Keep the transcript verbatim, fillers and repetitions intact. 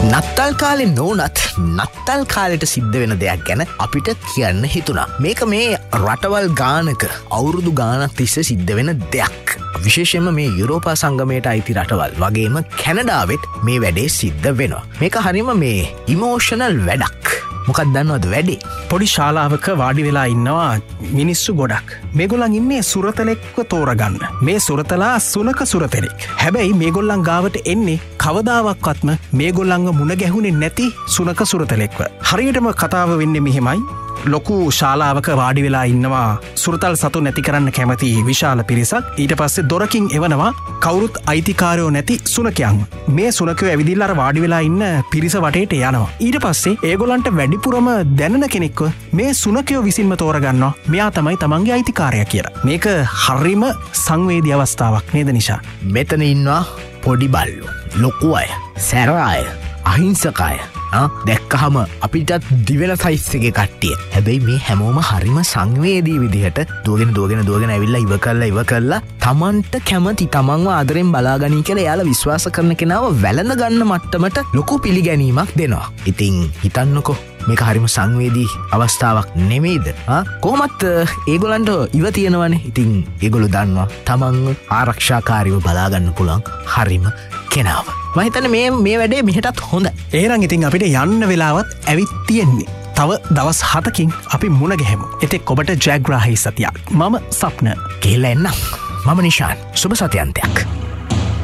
නත්තල් කාලේ නොනත් නත්තල් කාලෙට සිද්ධ වෙන දෙයක් ගැන අපිට කියන්න හිතුණා. මේක මේ රටවල් ගානක අවුරුදු ගානක් තිස්සේ සිද්ධ වෙන දෙයක්. විශේෂයෙන්ම මේ යුරෝපා සංගමයට අයිති රටවල් වගේම කැනඩාවෙත් මේ වැඩේ සිද්ධ වෙනවා. මේක හරිම මේ ඉමෝෂනල් වැඩක්. මොකක් දන්නවද වැඩේ? පොඩි ශාලාවක වාඩි වෙලා ඉන්නවා මිනිස්සු ගොඩක්. මේගොල්ලන් ඉන්නේ සුරතලෙක්ව තෝරගන්න. මේ සුරතලා සුනක සුරතලෙක්. හැබැයි මේගොල්ලන් ගාවට එන්නේ කවදාවක්වත්ම මේගොල්ලන්ව මුණ ගැහුනේ නැති සුනක සුරතලෙක්ව. හරියටම කතාව වෙන්නේ මෙහෙමයි. ලොකු ශාලාවක වාඩි වෙලා ඉන්නවා සුරතල් සතු නැති කරන්න කැමති විශාල පිරිසක්. ඊට පස්සේ දොරකින් එවනවා කවුරුත් අයිතිකාරයෝ නැති සුනකයන්. මේ සුනකයෝ ඇවිදින්න අර වාඩි වෙලා ඉන්න පිරිස වටේට යනවා. ඊට පස්සේ ඒගොල්ලන්ට වැඩිපුරම දැනෙන කෙනෙක්ව මේ සුනකයෝ විසින්ම තෝරගන්නවා. මෙයා තමයි තමන්ගේ අයිතිකාරයා කියලා. මේක හරිම සංවේදී අවස්ථාවක් නේද නිෂා? මෙතන ඉන්නවා පොඩි බල්ලෝ, ලොකු අය, සැර අය, අහිංසක අය. දැක්කහම අපිටත් දිවෙන සයිස් එකේ කට්ටිය. හැබැයි මේ හැමෝම හරිම සංවේදී විදිහට දුවගෙන දුවගෙන දුවගෙන ඇවිල්ලා ඉව කරලා ඉව කරලා තමන්ට කැමති තමන්ව ආදරෙන් බලාගනී කියලා එයාලා විශ්වාස කරන කෙනාව වැළඳ ගන්න මට්ටමට ලොකු පිළිගැනීමක් දෙනවා. ඉතින් හිතන්නකෝ මේක හරිම සංවේදී අවස්ථාවක් නෙමෙයිද? කොහොමත් ඒගොල්ලන්ට ඉව තියෙනවනේ. ඉතින් ඒගොල්ලෝ දන්නවා තමන්ව ආරක්ෂාකාරීව බලාගන්න පුළුවන් හරිම කෙනාව. මම හිතන්නේ මේ මේ වැඩේ මෙහෙටත් හොඳයි. එහෙනම් ඉතින් අපිට යන්න වෙලාවත් ඇවිත් තියෙන්නේ. තව දවස් හතකින් අපි මුණ ගැහෙමු. එතෙක් ඔබට ජයග්‍රාහී සතියක්. මම සප්න. කියලා එන්නම්. මම නිෂාන්. සුබ සතියන්තයක්.